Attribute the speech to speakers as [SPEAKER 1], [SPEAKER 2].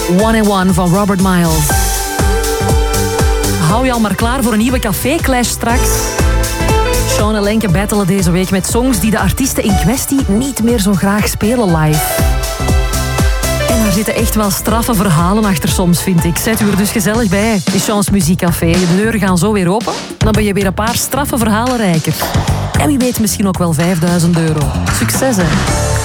[SPEAKER 1] 101 van Robert Miles. Hou je al maar klaar voor een nieuwe café-clash straks. Sean en Lenke battelen deze week met songs die de artiesten in kwestie niet meer zo graag spelen live. En daar zitten echt wel straffe verhalen achter soms, vind ik. Zet u er dus gezellig bij. In Sean's Muziekcafé. De deuren gaan zo weer open. Dan ben je weer een paar straffe verhalen rijker. En wie weet misschien ook wel €5000. Succes, hè.